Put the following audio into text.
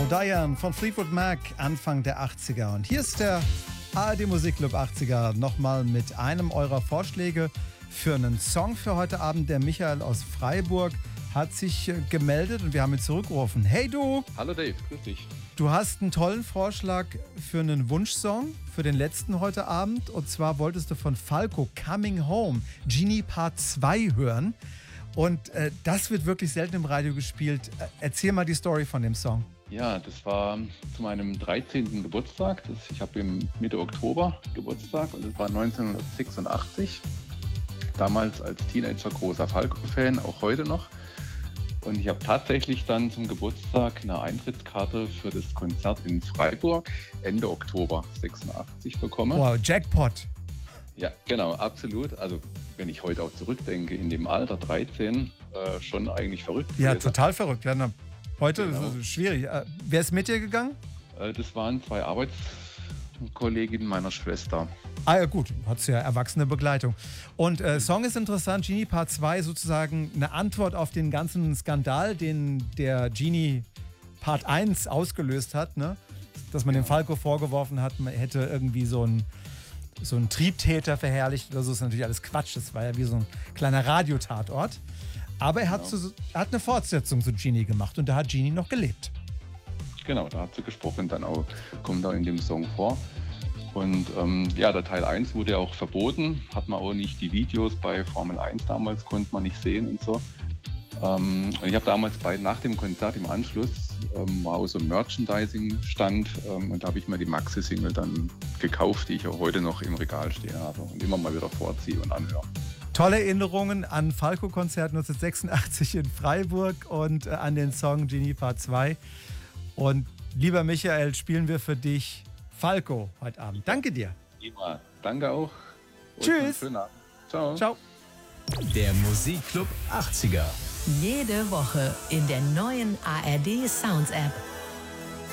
Diane von Fleetwood Mac, Anfang der 80er. Und hier ist der ARD Musikclub 80er nochmal mit einem eurer Vorschläge für einen Song für heute Abend. Der Michael aus Freiburg hat sich gemeldet und wir haben ihn zurückgerufen. Hey du! Hallo Dave, grüß dich. Du hast einen tollen Vorschlag für einen Wunschsong für den letzten heute Abend. Und zwar wolltest du von Falco Coming Home, Genie Part 2 hören. Und das wird wirklich selten im Radio gespielt. Erzähl mal die Story von dem Song. Ja, das war zu meinem 13. Geburtstag. Ich habe im Mitte Oktober Geburtstag und das war 1986. Damals als Teenager großer Falco-Fan, auch heute noch. Und ich habe tatsächlich dann zum Geburtstag eine Eintrittskarte für das Konzert in Freiburg Ende Oktober 86 bekommen. Wow, Jackpot. Ja, genau, absolut. Also wenn ich heute auch zurückdenke, in dem Alter 13, schon eigentlich verrückt. Ja, gewesen. total verrückt. Ja, heute Genau. ist es schwierig. Wer ist mit dir gegangen? Das waren 2 Arbeitskolleginnen meiner Schwester. Ah ja gut, hat ja erwachsene Begleitung. Und Song ist interessant, Genie Part 2 sozusagen eine Antwort auf den ganzen Skandal, den der Genie Part 1 ausgelöst hat, ne? Dass man dem Falco vorgeworfen hat, man hätte irgendwie so einen Triebtäter verherrlicht oder so, ist natürlich alles Quatsch. Das war ja wie so ein kleiner Radiotatort. Aber er hat eine Fortsetzung zu Genie gemacht und da hat Genie noch gelebt. Genau, da hat sie gesprochen, dann auch, kommt da in dem Song vor. Und der Teil 1 wurde ja auch verboten, hat man auch nicht die Videos bei Formel 1 damals, konnte man nicht sehen und so. Und ich habe damals nach dem Konzert im Anschluss, war auch so ein Merchandising-Stand und da habe ich mir die Maxi-Single dann gekauft, die ich auch heute noch im Regal stehen habe und immer mal wieder vorziehe und anhöre. Tolle Erinnerungen an Falco-Konzert 1986 in Freiburg und an den Song Genie Part 2. Und lieber Michael, spielen wir für dich Falco heute Abend. Danke dir. Immer. Danke auch. Und Tschüss. Schönen Abend. Ciao. Ciao. Der Musikclub 80er. Jede Woche in der neuen ARD Sounds App.